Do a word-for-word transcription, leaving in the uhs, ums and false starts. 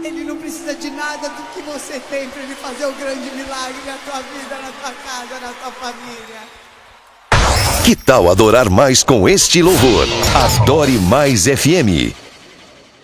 Ele não precisa de nada do que você tem para ele fazer o grande milagre na tua vida, na tua casa, na tua família. Que tal adorar mais com este louvor? Adore Mais F M.